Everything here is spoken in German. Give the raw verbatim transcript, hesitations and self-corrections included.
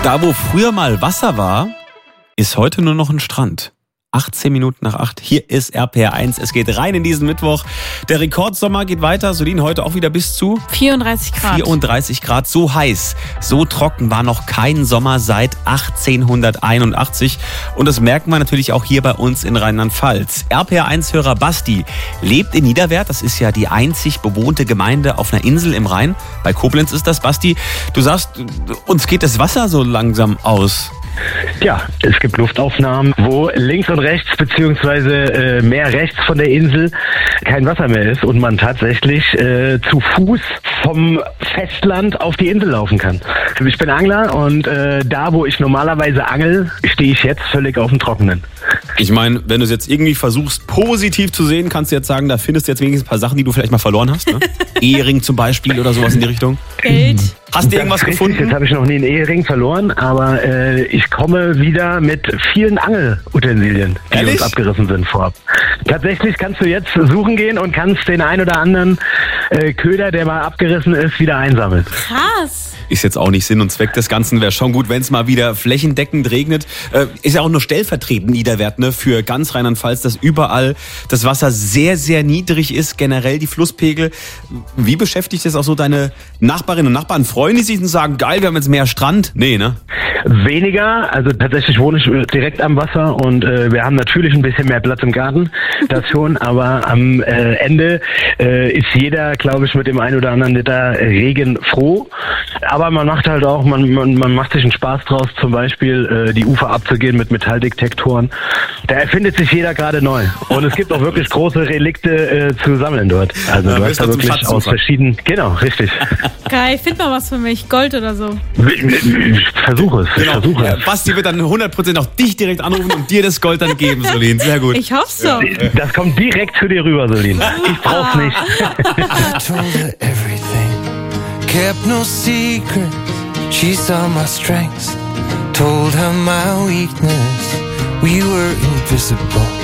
Da, wo früher mal Wasser war, ist heute nur noch ein Strand. achtzehn Minuten nach acht. Hier ist R P R eins. Es geht rein in diesen Mittwoch. Der Rekordsommer geht weiter. Solin, heute auch wieder bis zu vierunddreißig Grad. vierunddreißig Grad. So heiß, so trocken war noch kein Sommer seit achtzehnhunderteinundachtzig. Und das merkt man natürlich auch hier bei uns in Rheinland-Pfalz. R P R eins-Hörer Basti lebt in Niederwerth. Das ist ja die einzig bewohnte Gemeinde auf einer Insel im Rhein. Bei Koblenz ist das, Basti. Du sagst, uns geht das Wasser so langsam aus. Ja, es gibt Luftaufnahmen, wo links und rechts beziehungsweise äh, mehr rechts von der Insel kein Wasser mehr ist und man tatsächlich äh, zu Fuß vom Festland auf die Insel laufen kann. Ich bin Angler und äh, da, wo ich normalerweise angel, stehe ich jetzt völlig auf dem Trockenen. Ich meine, wenn du es jetzt irgendwie versuchst, positiv zu sehen, kannst du jetzt sagen, da findest du jetzt wenigstens ein paar Sachen, die du vielleicht mal verloren hast. Ne? Ehering zum Beispiel oder sowas in die Richtung. Geld. Hast du irgendwas richtig, gefunden? Jetzt habe ich noch nie einen Ehering verloren, aber äh, ich komme wieder mit vielen Angelutensilien, die Ehrlich? uns abgerissen sind vorab. Tatsächlich kannst du jetzt suchen gehen und kannst den ein oder anderen äh, Köder, der mal abgerissen ist, wieder einsammeln. Krass. Ist jetzt auch nicht Sinn und Zweck des Ganzen. Wäre schon gut, wenn es mal wieder flächendeckend regnet. Äh, ist ja auch nur stellvertretend Niederwerth, ne, für ganz Rheinland-Pfalz, dass überall das Wasser sehr, sehr niedrig ist, generell die Flusspegel. Wie beschäftigt das auch so deine Nachbarinnen und Nachbarn? Freuen die sich und sagen, geil, wir haben jetzt mehr Strand? Nee, ne? Weniger, also tatsächlich wohne ich direkt am Wasser und äh, wir haben natürlich ein bisschen mehr Platz im Garten, das schon, aber am äh, Ende äh, ist jeder, glaube ich, mit dem ein oder anderen Liter Regen froh. Aber man macht halt auch, man, man, man macht sich einen Spaß draus, zum Beispiel äh, die Ufer abzugehen mit Metalldetektoren. Da erfindet sich jeder gerade neu. Und es gibt auch wirklich große Relikte äh, zu sammeln dort. Also Ja, du bist hast da du zum wirklich Schatzsucher. aus verschiedenen, genau, richtig. Geil, find mal was für mich. Gold oder so. Ich versuche es, ich versuche Ja, es. Basti wird dann hundert Prozent auch dich direkt anrufen und dir das Gold dann geben, Solin. Sehr gut. Ich hoff's so. Das kommt direkt zu dir rüber, Solin. Ich brauch's nicht. I told her everything, kept no secrets. She saw my strengths, told her my weakness. We were invisible.